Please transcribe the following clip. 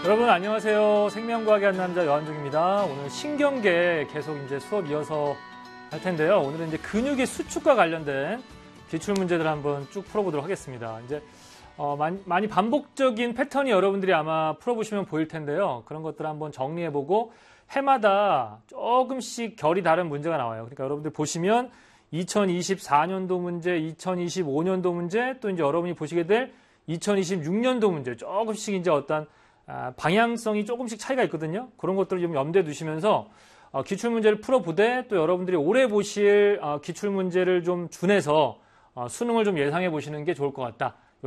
여러분 안녕하세요. 생명과학의 한 남자 여한중입니다. 오늘 신경계 계속 이제 수업 이어서 할 텐데요. 오늘은 이제 근육의 수축과 관련된 기출 문제들 한번 쭉 풀어보도록 하겠습니다. 이제 많이 반복적인 패턴이 여러분들이 아마 풀어보시면 보일 텐데요. 그런 것들 한번 정리해보고 해마다 조금씩 결이 다른 문제가 나와요. 그러니까 여러분들 보시면 2024년도 문제, 2025년도 문제, 또 이제 여러분이 보시게 될 2026년도 문제 조금씩 이제 어떤 방향성이 조금씩 차이가 있거든요. 그런 것들을 좀 염두에 두시면서 기출문제를 풀어보되 또 여러분들이 올해 보실 기출문제를 좀 준해서 수능을 좀 예상해 보시는 게 좋을 것 같다.